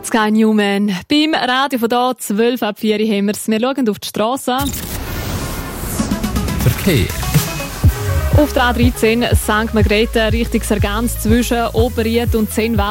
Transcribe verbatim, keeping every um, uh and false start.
Sky Newman. Beim Radio von da, zwölf ab vier haben wir es. Wir schauen auf die Strasse. Verkehr. Auf der A dreizehn Sankt Margrethe Richtung Sargans zwischen Oberried und Zehnwald.